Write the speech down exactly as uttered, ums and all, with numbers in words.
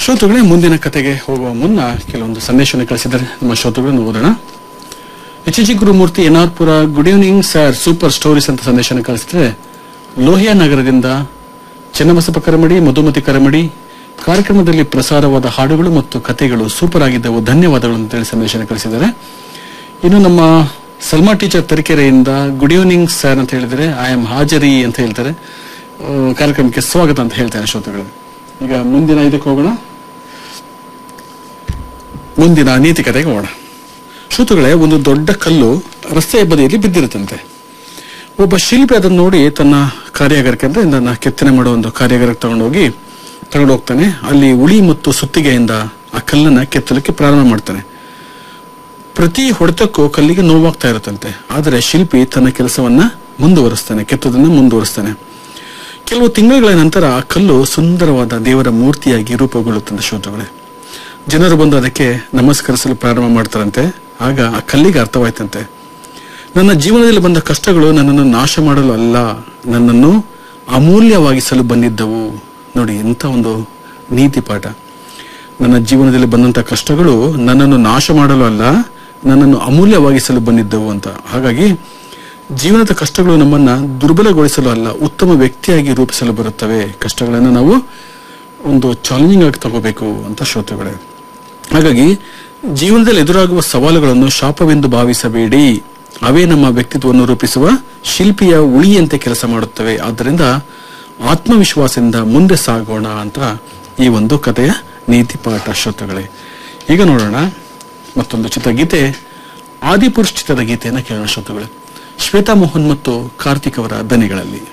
ಶ್ರೋತೃಗಳೇ, ಮುಂದಿನ ಕತೆಗೆ ಹೋಗುವ ಮುನ್ನ ಕೆಲವೊಂದು ಸಂದೇಶವನ್ನು ಕಳಿಸಿದ್ದಾರೆ ನಮ್ಮ ಶ್ರೋತೃಗಳನ್ನು ಓದೋಣ. H G Gurumurthy N R ಪುರ, good evening sir, super stories ಅಂತ ಸಂದೇಶವನ್ನು ಕಳಿಸಿದ್ರೆ, ಲೋಹಿಯಾ ನಗರದಿಂದ ಚೆನ್ನಬಸಪ್ಪ ಕರಮಡಿ, ಮಧುಮತಿ ಕರಮಡಿ, ಕಾರ್ಯಕ್ರಮದಲ್ಲಿ ಪ್ರಸಾರವಾದ ಹಾಡುಗಳು ಮತ್ತು ಕತೆಗಳು ಸೂಪರ್ ಆಗಿದ್ದವು, ಧನ್ಯವಾದಗಳು ಅಂತೇಳಿ ಸಂದೇಶವನ್ನು ಕಳಿಸಿದ್ದಾರೆ. ಇನ್ನು ನಮ್ಮ Salma teacher ತರೀಕೆರೆಯಿಂದ good evening sir ಅಂತ ಹೇಳಿದರೆ, ಐ ಆಮ್ ಹಾಜರಿ ಅಂತ ಹೇಳ್ತಾರೆ, ಕಾರ್ಯಕ್ರಮಕ್ಕೆ ಸ್ವಾಗತ ಅಂತ ಹೇಳ್ತಾರೆ ಶ್ರೋತೃಗಳು. ಈಗ ಮುಂದಿನ ಇದಕ್ಕೆ ಹೋಗೋಣ, ಮುಂದಿನ ನೀತಿ ಕತೆಗೆ ಹೋಗೋಣ. ಶ್ರೋತೃಗಳೇ, ಒಂದು ದೊಡ್ಡ ಕಲ್ಲು ರಸ್ತೆಯ ಬದಿಯಲ್ಲಿ ಬಿದ್ದಿರುತ್ತಂತೆ. ಒಬ್ಬ ಶಿಲ್ಪಿ ಅದನ್ನು ನೋಡಿ ತನ್ನ ಕಾರ್ಯಾಗಾರಕ್ಕೆ ಅಂದ್ರೆ ನನ್ನ ಕೆತ್ತನೆ ಮಾಡುವ ಒಂದು ಕಾರ್ಯಾಗಾರಕ್ಕೆ ತಗೊಂಡೋಗಿ ತಗೊಂಡು ಹೋಗ್ತಾನೆ. ಅಲ್ಲಿ ಉಳಿ ಮತ್ತು ಸುತ್ತಿಗೆಯಿಂದ ಆ ಕಲ್ಲನ್ನ ಕೆತ್ತಲಿಕ್ಕೆ ಪ್ರಾರಂಭ ಮಾಡ್ತಾನೆ. ಪ್ರತಿ ಹೊಡೆತಕ್ಕೂ ಕಲ್ಲಿಗೆ ನೋವಾಗ್ತಾ ಇರುತ್ತಂತೆ. ಆದರೆ ಶಿಲ್ಪಿ ತನ್ನ ಕೆಲಸವನ್ನ ಮುಂದುವರಿಸ್ತಾನೆ, ಕೆತ್ತೋದನ್ನ ಮುಂದುವರಿಸ್ತಾನೆ. ಕೆಲವು ತಿಂಗಳುಗಳ ನಂತರ ಆ ಕಲ್ಲು ಸುಂದರವಾದ ದೇವರ ಮೂರ್ತಿಯಾಗಿ ರೂಪುಗೊಳ್ಳುತ್ತದೆ ಶ್ರೋತೃಗಳೇ. ಜನರು ಬಂದು ಅದಕ್ಕೆ ನಮಸ್ಕರಿಸಲು ಪ್ರಾರಂಭ ಮಾಡ್ತಾರಂತೆ. ಆಗ ಆ ಕಲ್ಲಿಗೆ ಅರ್ಥವಾಯ್ತಂತೆ, ನನ್ನ ಜೀವನದಲ್ಲಿ ಬಂದ ಕಷ್ಟಗಳು ನನ್ನನ್ನು ನಾಶ ಮಾಡಲು ಅಲ್ಲ, ನನ್ನನ್ನು ಅಮೂಲ್ಯವಾಗಿಸಲು ಬಂದಿದ್ದವು. ನೋಡಿ, ಎಂಥ ಒಂದು ನೀತಿ ಪಾಠ. ನನ್ನ ಜೀವನದಲ್ಲಿ ಬಂದಂತ ಕಷ್ಟಗಳು ನನ್ನನ್ನು ನಾಶ ಮಾಡಲು ಅಲ್ಲ, ನನ್ನನ್ನು ಅಮೂಲ್ಯವಾಗಿಸಲು ಬಂದಿದ್ದವು ಅಂತ. ಹಾಗಾಗಿ ಜೀವನದ ಕಷ್ಟಗಳು ನಮ್ಮನ್ನ ದುರ್ಬಲಗೊಳಿಸಲು ಅಲ್ಲ, ಉತ್ತಮ ವ್ಯಕ್ತಿಯಾಗಿ ರೂಪಿಸಲು ಬರುತ್ತವೆ. ಕಷ್ಟಗಳನ್ನು ನಾವು ಒಂದು ಚಾಲೆಂಜಿಂಗ್ ಆಗಿ ತಗೋಬೇಕು ಅಂತ ಶ್ರೋತೃಗಳೇ. ಹಾಗಾಗಿ ಜೀವನದಲ್ಲಿ ಎದುರಾಗುವ ಸವಾಲುಗಳನ್ನು ಶಾಪವೆಂದು ಭಾವಿಸಬೇಡಿ, ಅವೇ ನಮ್ಮ ವ್ಯಕ್ತಿತ್ವವನ್ನು ರೂಪಿಸುವ ಶಿಲ್ಪಿಯ ಉಳಿಯಂತೆ ಕೆಲಸ ಮಾಡುತ್ತವೆ. ಆದ್ದರಿಂದ ಆತ್ಮವಿಶ್ವಾಸದಿಂದ ಮುಂದೆ ಸಾಗೋಣ ಅಂತ ಈ ಒಂದು ಕಥೆಯ ನೀತಿ ಪಾಠ ಶ್ರೋತೃಗಳೇ. ಈಗ ನೋಡೋಣ ಮತ್ತೊಂದು ಚಿತ್ರಗೀತೆ, ಆದಿಪುರುಷ್ ಚಿತ್ರದ ಗೀತೆಯನ್ನು ಕೇಳೋಣ ಶ್ರೋತೃಗಳೇ. ಶ್ವೇತಾ ಮೋಹನ್ ಮತ್ತು ಕಾರ್ತಿಕ್ ಅವರ ದನಿಗಳಲ್ಲಿ.